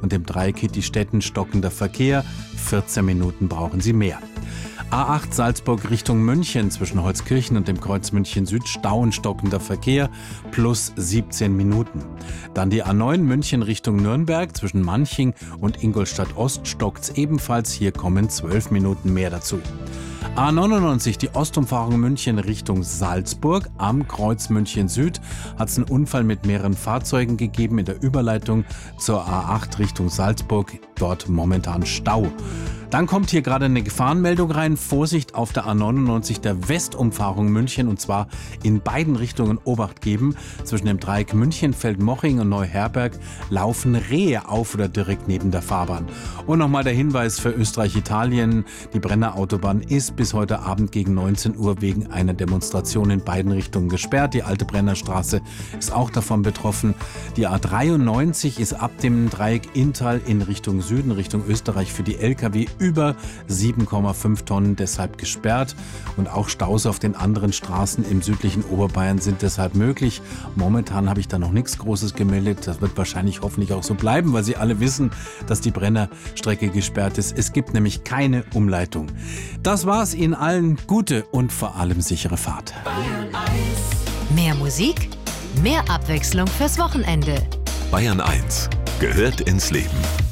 und dem Dreieck Hitti-Stetten stockender Verkehr. 14 Minuten brauchen Sie mehr. A8 Salzburg Richtung München zwischen Holzkirchen und dem Kreuz München Süd Stau und stockender Verkehr plus 17 Minuten. Dann die A9 München Richtung Nürnberg zwischen Manching und Ingolstadt Ost stockt's ebenfalls. Hier kommen 12 Minuten mehr dazu. A99, die Ostumfahrung München Richtung Salzburg. Am Kreuz München Süd hat es einen Unfall mit mehreren Fahrzeugen gegeben in der Überleitung zur A8 Richtung Salzburg. Dort momentan Stau. Dann kommt hier gerade eine Gefahrenmeldung rein. Vorsicht auf der A99 der Westumfahrung München, und zwar in beiden Richtungen Obacht geben. Zwischen dem Dreieck München, Feldmoching und Neuherberg laufen Rehe auf oder direkt neben der Fahrbahn. Und nochmal der Hinweis für Österreich-Italien. Die Brenner Autobahn ist bis heute Abend gegen 19 Uhr wegen einer Demonstration in beiden Richtungen gesperrt. Die alte Brennerstraße ist auch davon betroffen. Die A93 ist ab dem Dreieck Inntal in Richtung Süden, Richtung Österreich für die Lkw über 7,5 Tonnen deshalb gesperrt. Und auch Staus auf den anderen Straßen im südlichen Oberbayern sind deshalb möglich. Momentan habe ich da noch nichts Großes gemeldet. Das wird wahrscheinlich hoffentlich auch so bleiben, weil Sie alle wissen, dass die Brennerstrecke gesperrt ist. Es gibt nämlich keine Umleitung. Das war's. Ihnen allen gute und vor allem sichere Fahrt. Mehr Musik, mehr Abwechslung fürs Wochenende. Bayern 1 gehört ins Leben.